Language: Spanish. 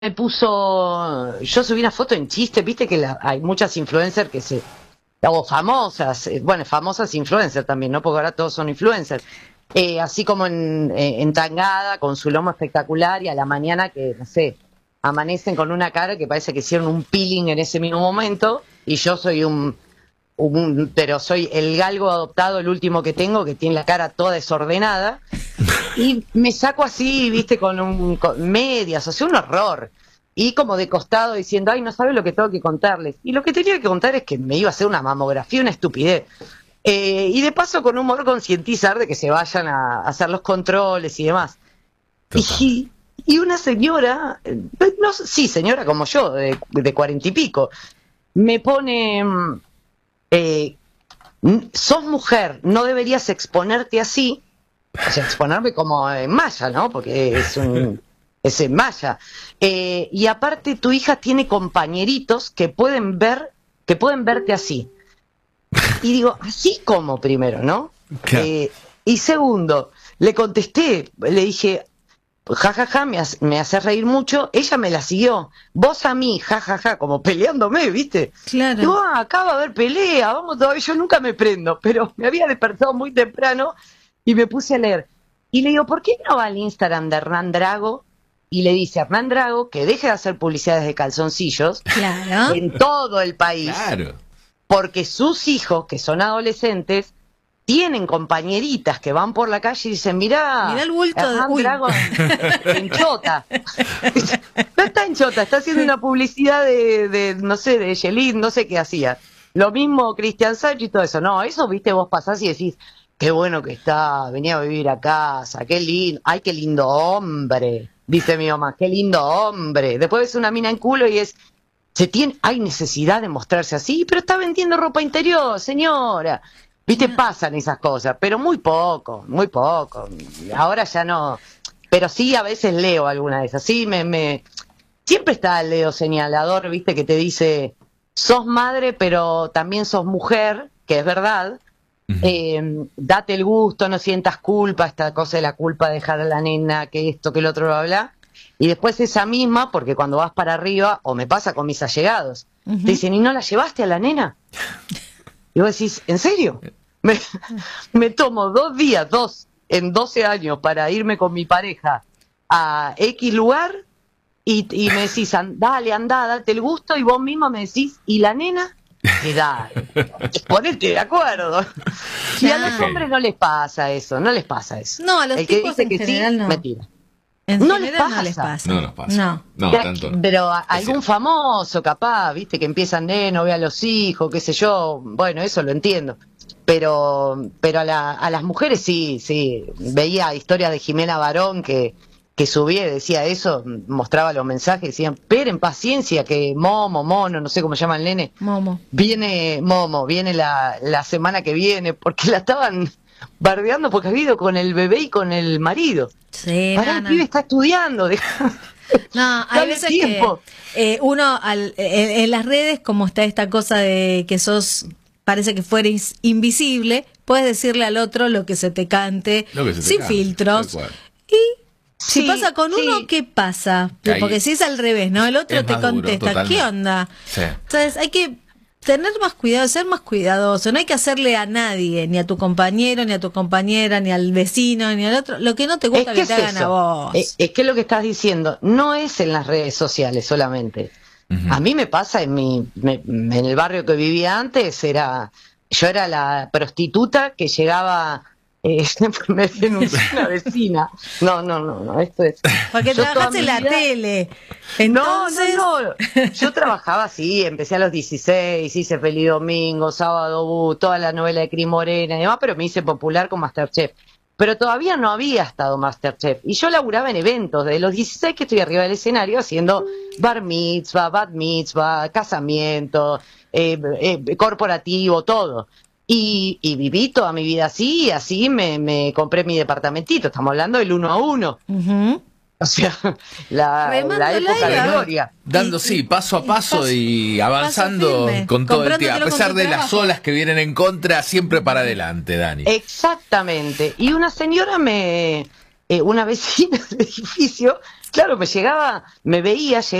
me puso, yo subí una foto en chiste, viste que hay muchas influencers o famosas, bueno, famosas influencers también, ¿no? Porque ahora todos son influencers. Así como en tangada, con su lomo espectacular y a la mañana que, no sé, amanecen con una cara que parece que hicieron un peeling en ese mismo momento y yo soy pero soy el galgo adoptado, el último que tengo, que tiene la cara toda desordenada. Y me saco así, viste, con medias, o sea, un horror. Y como de costado diciendo, ay, no sabes lo que tengo que contarles. Y lo que tenía que contar es que me iba a hacer una mamografía, una estupidez. Y de paso con humor concientizar de que se vayan a hacer los controles y demás. Y una señora, no, sí, señora como yo, de 40 y pico, me pone, sos mujer, no deberías exponerte así. O sea, exponerme como en malla, ¿no? Porque es en malla. Y aparte tu hija tiene compañeritos que pueden verte así. Y digo, así como primero, ¿no? Claro. Y segundo, le contesté, le dije, jajaja, me hace reír mucho. Ella me la siguió. Vos a mí, jajaja, como peleándome, ¿viste? Claro. Digo, acá va a haber pelea, vamos todavía. Yo nunca me prendo, pero me había despertado muy temprano y me puse a leer. Y le digo, ¿por qué no va al Instagram de Hernán Drago? Y le dice a Hernán Drago que deje de hacer publicidades de calzoncillos Claro. en todo el país. Claro. Porque sus hijos, que son adolescentes, tienen compañeritas que van por la calle y dicen, mirá el bulto de... Hernán Uy. Drago en chota. No está en chota, está haciendo una publicidad no sé, de Yelid, no sé qué hacía. Lo mismo Cristian Sánchez y todo eso. No, eso, viste, vos pasás y decís, qué bueno que está, venía a vivir a casa, qué lindo, ay, qué lindo hombre, dice mi mamá, qué lindo hombre. Después ves una mina en culo y hay necesidad de mostrarse así, pero está vendiendo ropa interior, señora. Viste, pasan esas cosas, pero muy poco, muy poco. Ahora ya no, pero sí a veces leo alguna de esas. Sí, siempre está el dedo señalador, viste, que te dice, sos madre, pero también sos mujer, que es verdad. Date el gusto, no sientas culpa, esta cosa de la culpa de dejar a la nena, que esto, que el otro, bla, bla. Y después esa misma, porque cuando vas para arriba, o me pasa con mis allegados, te dicen, ¿y no la llevaste a la nena? Y vos decís, ¿en serio? Me tomo 2 días, en 12 años, para irme con mi pareja a X lugar, y me decís, dale, andá, date el gusto, y vos misma me decís, ¿y la nena? Y dale, ponete de acuerdo. Y a los hombres no les pasa eso, no les pasa eso. No, a los el que tipos dice en que general sí, no. mentira. En No general les no les pasa. No nos pasa. No, tanto no. Pero Es algún cierto. famoso, capaz, viste, que empiezan no ve a los hijos, qué sé yo, bueno, eso lo entiendo. Pero a las mujeres sí. Veía historias de Jimena Barón que subía y decía eso, mostraba los mensajes, decían, esperen paciencia, que Mono, no sé cómo se llama el nene. Momo. Viene la semana que viene, porque la estaban bardeando porque ha ido con el bebé y con el marido. Sí, Pará, el pibe está estudiando. No, hay Dale veces tiempo. que uno en las redes, como está esta cosa de que parece que fueres invisible, puedes decirle al otro lo que se te cante, Lo que se te sin cante, filtros. tal cual. Y Sí, si pasa con sí. uno, ¿qué pasa? Ahí Porque si es al revés, ¿no? El otro es te más duro, contesta, totalmente. ¿qué onda? Sí. Entonces hay que tener más cuidado, ser más cuidadoso. No hay que hacerle a nadie, ni a tu compañero, ni a tu compañera, ni al vecino, ni al otro, lo que no te gusta que te hagan a vos. Es que lo que estás diciendo no es en las redes sociales solamente. A mí me pasa en el barrio que vivía antes, yo era la prostituta que llegaba, me denunció una vecina. No, esto es... Porque yo trabajás toda en mi la vida- tele. Entonces, No. Yo trabajaba así, empecé a los 16, hice Feliz Domingo, Sábado toda la novela de Cris Morena y demás, pero me hice popular con Masterchef. Pero todavía no había estado Masterchef. Y yo laburaba en eventos, de los 16 que estoy arriba del escenario haciendo bar mitzvah, bat mitzvah, casamiento, corporativo, todo. Y viví toda mi vida así, y así me compré mi departamentito. Estamos hablando del 1 a 1. ujú. O sea, la Remándola época y de va. gloria. Dando, sí, paso a paso y avanzando firme, con todo el tiempo. A comprándotelo con pesar tu de las trabajo. olas que vienen en contra, siempre para adelante, Dani. Exactamente. Y una señora una vecina del edificio, claro, me veía,